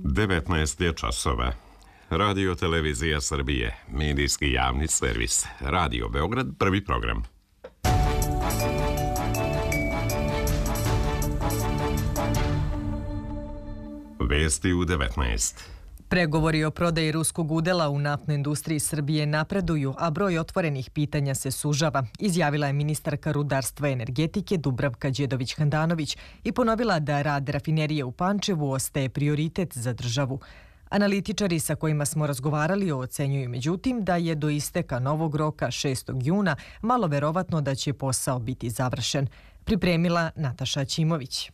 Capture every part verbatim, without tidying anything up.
devetnaest je časova. Radio Televizija Srbije, medijski javni servis. Radio Beograd, prvi program. Vesti u devetnaest. Pregovori o prodaji ruskog udela u naftnoj industriji Srbije napreduju, a broj otvorenih pitanja se sužava, izjavila je ministarka rudarstva i energetike Dubravka Đedović-Handanović i ponovila da rad rafinerije u Pančevu ostaje prioritet za državu. Analitičari sa kojima smo razgovarali ocenjuju međutim da je do isteka novog roka šestog juna malo verovatno da će posao biti završen. Pripremila Nataša Ćimović.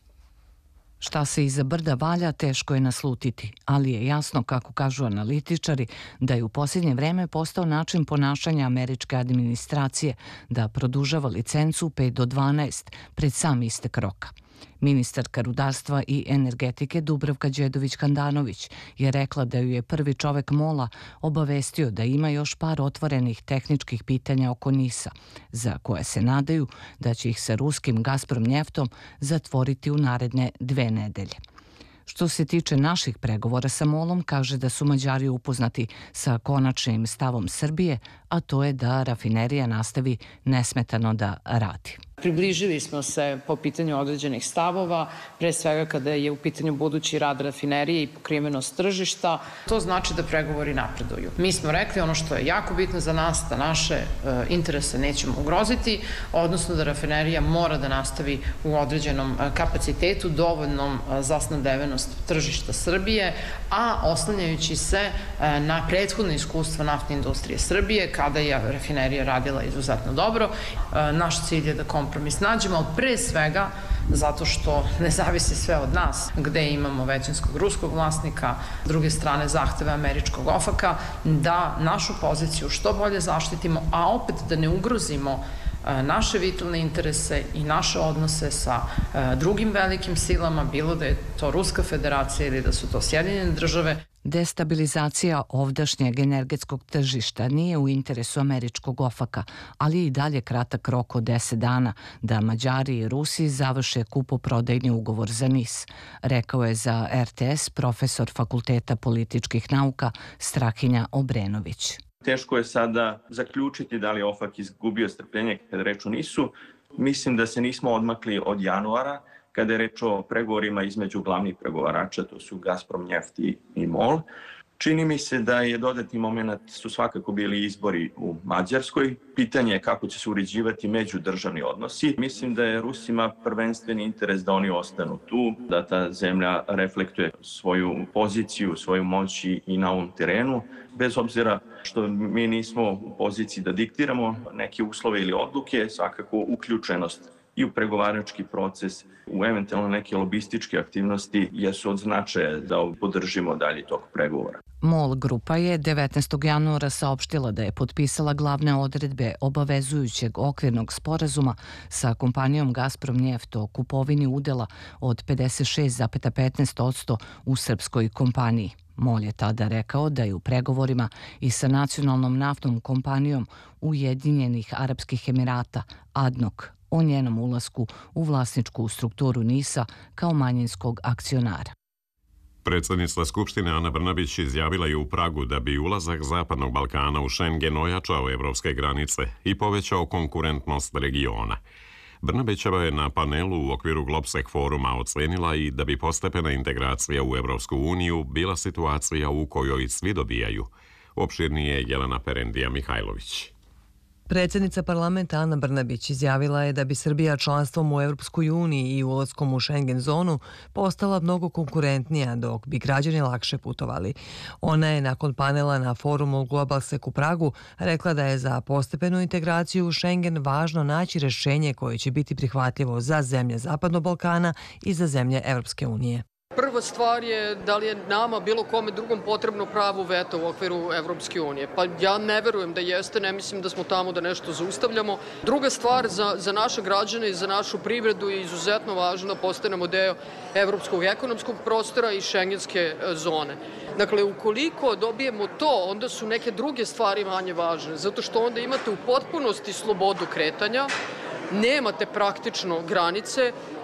Šta se iza brda valja, teško je naslutiti, ali je jasno, kako kažu analitičari, da je u posljednje vreme postao način ponašanja američke administracije da produžava licencu pet do dvanaest pred sam istek roka. Ministarka rudarstva i energetike Dubravka Đedović-Handanović je rekla da ju je prvi čovek MOL-a obavestio da ima još par otvorenih tehničkih pitanja oko NIS-a, za koje se nadaju da će ih sa ruskim Gazprom njeftom zatvoriti u naredne dve nedelje. Što se tiče naših pregovora sa MOL-om, kaže da su Mađari upoznati sa konačnim stavom Srbije, a to je da rafinerija nastavi nesmetano da radi. Približili smo se po pitanju određenih stavova, pre svega kada je u pitanju budući rad rafinerije i pokrivenost tržišta. To znači da pregovori napreduju. Mi smo rekli ono što je jako bitno za nas, da naše e, interese nećemo ugroziti, odnosno da rafinerija mora da nastavi u određenom kapacitetu, dovoljnom za snabdevenost tržišta Srbije, a oslanjajući se e, na prethodno iskustvo naftne industrije Srbije, kada je rafinerija radila izuzetno dobro. E, naš cilj je da kompromis nađemo, ali pre svega zato što ne zavisi sve od nas, gde imamo većinskog ruskog vlasnika, s druge strane zahteve američkog ofaka, da našu poziciju što bolje zaštitimo, a opet da ne ugrozimo naše vitalne interese i naše odnose sa drugim velikim silama, bilo da je to Ruska federacija ili da su to Sjedinjene države. Destabilizacija ovdašnjeg energetskog tržišta nije u interesu američkog ofaka, ali i dalje kratak rok od deset dana da Mađari i Rusi završe kupoprodajni ugovor za NIS, rekao je za R T S profesor Fakulteta političkih nauka Strahinja Obrenović. Teško je sada zaključiti da li je ofak izgubio strpljenje kada reč o NIS-u. Mislim da se nismo odmakli od januara, kada je reč o pregovorima između glavnih pregovarača, to su Gazprom njeft i MOL. Čini mi se da je dodatni moment su svakako bili izbori u Mađarskoj. Pitanje je kako će se uređivati međudržavni odnosi. Mislim da je Rusima prvenstveni interes da oni ostanu tu, da ta zemlja reflektuje svoju poziciju, svoju moć i na ovom terenu. Bez obzira što mi nismo u poziciji da diktiramo neke uslove ili odluke, svakako uključenost i u pregovarački proces, u eventualno neke lobističke aktivnosti jesu od značaja da podržimo dalje tog pregovora. MOL grupa je devetnaestog januara saopštila da je potpisala glavne odredbe obavezujućeg okvirnog sporazuma sa kompanijom Gazprom njeft o kupovini udela od pedeset šest zarez petnaest posto u srpskoj kompaniji. MOL je tada rekao da je u pregovorima i sa nacionalnom naftnom kompanijom Ujedinjenih Arapskih Emirata A D N O C o njenom ulasku u vlasničku strukturu NIS-a kao manjinskog akcionara. Predsjednica Skupštine Ana Brnabić izjavila je u Pragu da bi ulazak Zapadnog Balkana u Schengen ojačao evropske granice i povećao konkurentnost regiona. Brnabićeva je na panelu u okviru Globsek foruma ocenila i da bi postepena integracija u Evropsku uniju bila situacija u kojoj svi dobijaju. Opširnije Jelena Perendija Mihajlović. Predsjednica parlamenta Ana Brnabić izjavila je da bi Srbija članstvom u Evropskoj uniji i ulaskom u Schengen zonu postala mnogo konkurentnija, dok bi građani lakše putovali. Ona je nakon panela na forumu Globalsek u Pragu rekla da je za postepenu integraciju u Schengen važno naći rješenje koje će biti prihvatljivo za zemlje Zapadnog Balkana i za zemlje Evropske unije. Prva stvar je da li je nama bilo kome drugom potrebno pravo veta u okviru Evropske unije. Pa ja ne verujem da jeste, ne mislim da smo tamo da nešto zaustavljamo. Druga stvar, za, za naše građane i za našu privredu je izuzetno važno da postanemo deo evropskog ekonomskog prostora i šengenske zone. Dakle, ukoliko dobijemo to, onda su neke druge stvari manje važne, zato što onda imate u potpunosti slobodu kretanja, nemate praktično granice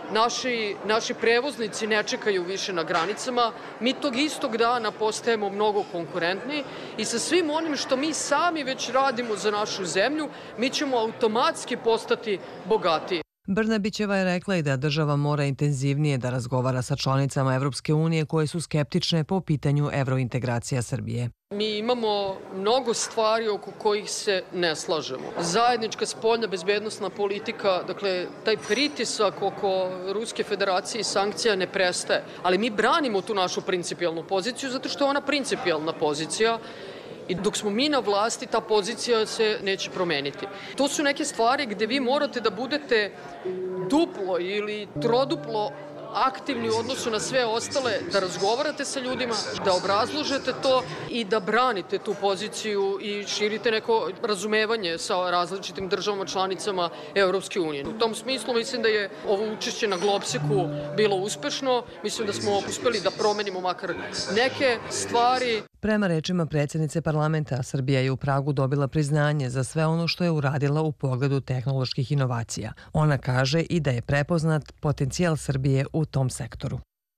naši, naši prevoznici ne čekaju više na granicama, mi tog istog dana postajemo mnogo konkurentniji i sa svim onim što mi sami već radimo za našu zemlju, mi ćemo automatski postati bogatiji. Brnabićeva je rekla i da država mora intenzivnije da razgovara sa članicama Evropske unije koje su skeptične po pitanju evrointegracija Srbije. Mi imamo mnogo stvari oko kojih se ne slažemo. Zajednička spoljna bezbednosna politika, dakle, taj pritisak oko Ruske federacije i sankcija ne prestaje. Ali mi branimo tu našu principijelnu poziciju zato što je ona principijelna pozicija. I dok smo mi na vlasti, ta pozicija se neće promeniti. To su neke stvari gde vi morate da budete duplo ili troduplo aktivni u odnosu na sve ostale, da razgovarate sa ljudima, da obrazložete to i da branite tu poziciju i širite neko razumevanje sa različitim državama članicama Evropske unije. U tom smislu mislim da je ovo učešće na Globseku bilo uspešno. Mislim da smo uspeli da promenimo makar neke stvari. Prema rečima predsjednice parlamenta, Srbija je u Pragu dobila priznanje za sve ono što je uradila u pogledu tehnoloških inovacija. Ona kaže i da je prepoznat potencijal Srbije u tom sektoru.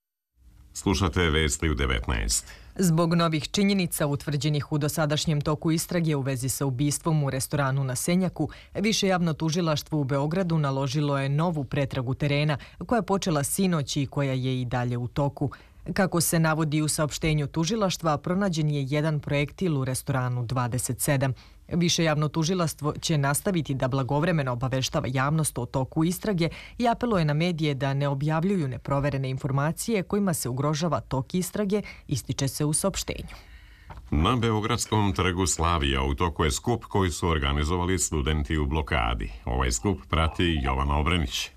Slušate vesti u devetnaest. Zbog novih činjenica utvrđenih u dosadašnjem toku istrage u vezi sa ubistvom u restoranu na Senjaku, Više javno tužilaštvo u Beogradu naložilo je novu pretragu terena koja je počela sinoć i koja je i dalje u toku. Kako se navodi u saopštenju tužilaštva, pronađen je jedan projektil u restoranu dvadeset sedam. Više javno tužilaštvo će nastaviti da blagovremeno obaveštava javnost o toku istrage i apeluje na medije da ne objavljuju neproverene informacije kojima se ugrožava tok istrage, ističe se u saopštenju. Na Beogradskom trgu Slavija u toku je skup koji su organizovali studenti u blokadi. Ovaj skup prati Jovana Obrenić.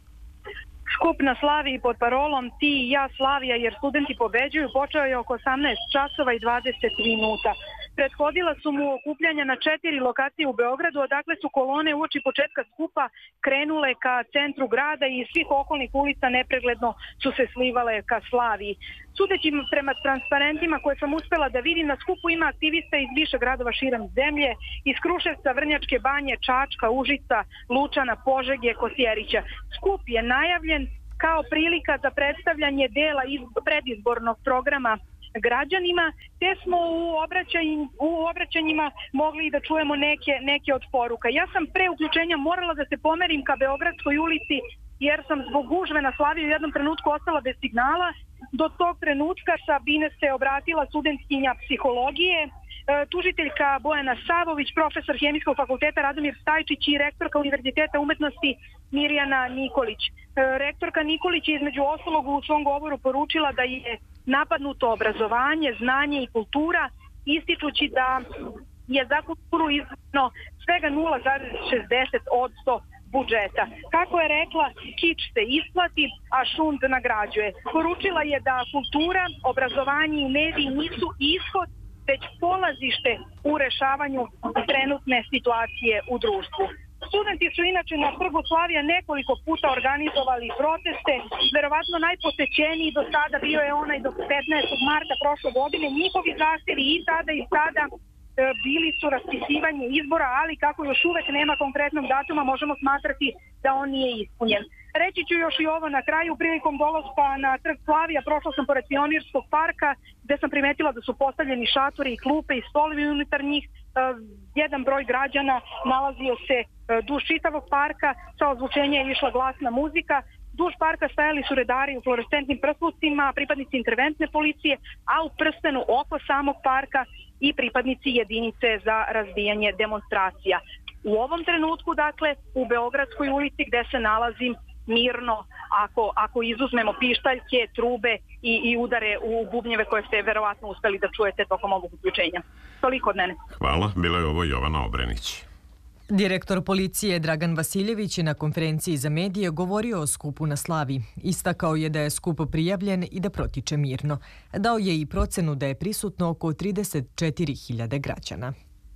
Skup na Slaviji pod parolom Ti i ja Slavija jer studenti pobeđuju počeo je oko osamnaest časova i dvadeset minuta. Prethodila su mu okupljanja na četiri lokacije u Beogradu, odakle su kolone uoči početka skupa krenule ka centru grada i iz svih okolnih ulica nepregledno su se slivale ka Slaviji. Sudeći prema transparentima koje sam uspela da vidim, na skupu ima aktivista iz više gradova širom zemlje, iz Kruševca, Vrnjačke Banje, Čačka, Užica, Lučana, Požege, Kosjerića. Skup je najavljen kao prilika za predstavljanje dela iz predizbornog programa građanima, te smo u, obraćanj, u obraćanjima mogli da čujemo neke, neke od poruka. Ja sam pre uključenja morala da se pomerim ka Beogradskoj ulici jer sam zbog gužve na Slaviji u jednom trenutku ostala bez signala. Do tog trenutka Sabine se obratila studentkinja psihologije, tužiteljka Bojana Savović, profesor Hemijskog fakulteta Radomir Stajčić i rektorka Univerziteta umetnosti Mirjana Nikolić. Rektorka Nikolić je između ostalog u svom govoru poručila da je napadnuto obrazovanje, znanje i kultura, ističući da je za kulturu izdvojeno svega nula zarez šezdeset posto budžeta. Kako je rekla, kič se isplati, a šund nagrađuje. Poručila je da kultura, obrazovanje i mediji nisu ishod, već polazište u rešavanju trenutne situacije u društvu. Studenti su inače na trgu Slavija nekoliko puta organizovali proteste, verovatno najposećeniji do sada bio je onaj do petnaestog marta prošle godine. Njihovi zahtevi i tada i sada bili su raspisivanje izbora, ali kako još uvek nema konkretnog datuma, možemo smatrati da on nije ispunjen. Reći ću još i ovo na kraju, prilikom dolaska na trg Slavija prošla sam pored Pionirskog parka gde sam primetila da su postavljeni šatori i klupe i stolovi unutar njih. Jedan broj građana nalazio se duž čitavog parka, sa ozvučenja je išla glasna muzika. Duž parka stajali su redari u fluorescentnim prslucima, pripadnici interventne policije, a u prstenu oko samog parka i pripadnici jedinice za razbijanje demonstracija. U ovom trenutku, dakle, u Beogradskoj ulici gde se nalazim, mirno, ako, ako izuzmemo pištaljke, trube i, i udare u bubnjeve koje ste verovatno uspeli da čujete tokom ovog uključenja. Toliko od mene. Hvala, bila je ovo Jovana Obrenić. Direktor policije Dragan Vasiljević je na konferenciji za medije govorio o skupu na Slaviji. Istakao je da je skup prijavljen i da protiče mirno. Dao je i procenu da je prisutno oko trideset četiri hiljade građana.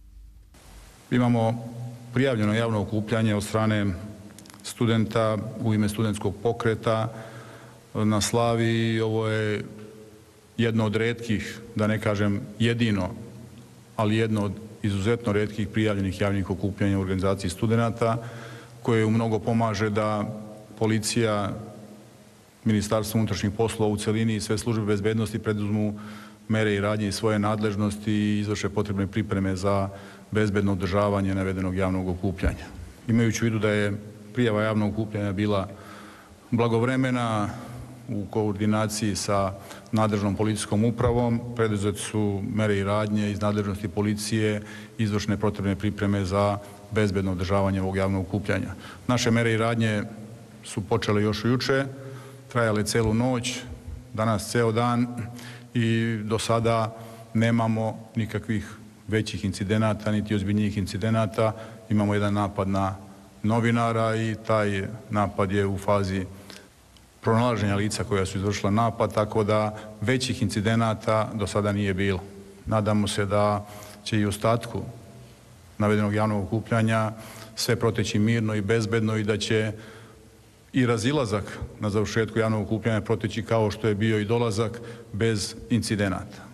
Imamo prijavljeno javno okupljanje od strane studenta u ime studentskog pokreta na Slaviji. Ovo je jedno od retkih, da ne kažem jedino, ali jedno od izuzetno retkih prijavljenih javnih okupljanja u organizaciji studenta, koje u mnogo pomaže da policija Ministarstvo unutrašnjih poslova u celini i sve službe bezbednosti preduzmu mere i radnje iz svoje nadležnosti i izvrše potrebne pripreme za bezbedno održavanje navedenog javnog okupljanja. Imajući u vidu da je prijava javnog okupljanja bila blagovremena u koordinaciji sa nadležnom policijskom upravom, preduzete su mere i radnje iz nadležnosti policije, izvršne potrebne pripreme za bezbedno održavanje ovog javnog okupljanja. Naše mere i radnje su počele još juče, trajale celu noć, danas ceo dan i do sada nemamo nikakvih većih incidenata, niti ozbiljnijih incidenata. Imamo jedan napad na novinara i taj napad je u fazi pronalaženja lica koja su izvršila napad, tako da većih incidenata do sada nije bilo. Nadamo se da će i u ostatku navedenog javnog okupljanja sve proteći mirno i bezbedno i da će i razilazak na završetku javnog okupljanja proteći kao što je bio i dolazak bez incidenata.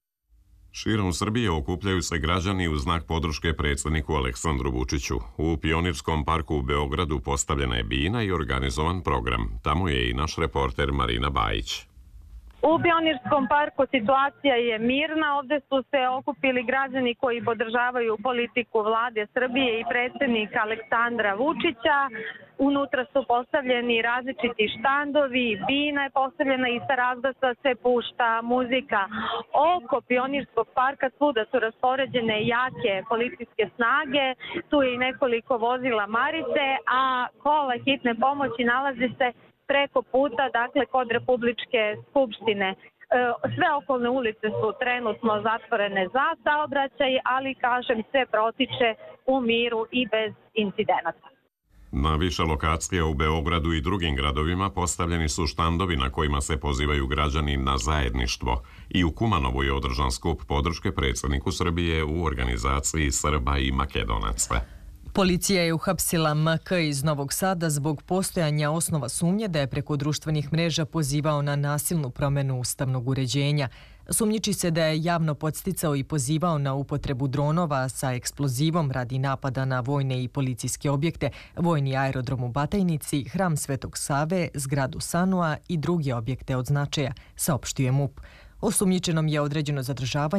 Širom Srbije okupljaju se građani u znak podrške predsjedniku Aleksandru Vučiću. U Pionirskom parku u Beogradu postavljena je bina i organizovan program. Tamo je i naš reporter Marina Bajić. U Pionirskom parku situacija je mirna. Ovde su se okupili građani koji podržavaju politiku vlade Srbije i predsjednika Aleksandra Vučića. Unutra su postavljeni različiti štandovi, bina je postavljena i sa razglasa se pušta muzika. Oko Pionirskog parka svuda su raspoređene jake policijske snage, tu je i nekoliko vozila Marice, a kola hitne pomoći nalazi se preko puta, dakle kod Republičke skupštine. Sve okolne ulice su trenutno zatvorene za saobraćaj, ali kažem sve protiče u miru i bez incidenata. Na više lokacija u Beogradu i drugim gradovima postavljeni su štandovi na kojima se pozivaju građani na zajedništvo. I u Kumanovu je održan skup podrške predsjedniku Srbije u organizaciji Srba i Makedonaca. Policija je uhapsila M K iz Novog Sada zbog postojanja osnova sumnje da je preko društvenih mreža pozivao na nasilnu promjenu ustavnog uređenja. Sumnjiči se da je javno podsticao i pozivao na upotrebu dronova sa eksplozivom radi napada na vojne i policijske objekte, vojni aerodrom u Batajnici, hram Svetog Save, zgradu Sanua i druge objekte od značaja, saopštio je M U P. Osumnjičenom je određeno zadržavanje